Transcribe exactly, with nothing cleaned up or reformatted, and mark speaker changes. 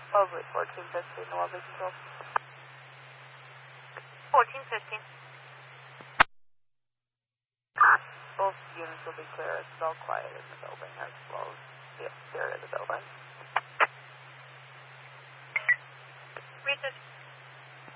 Speaker 1: Lovely, fourteen fifteen, the lovely control.
Speaker 2: fourteen fifteen.
Speaker 1: Both units will be clear. It's all quiet in the building as well as the exterior of the building.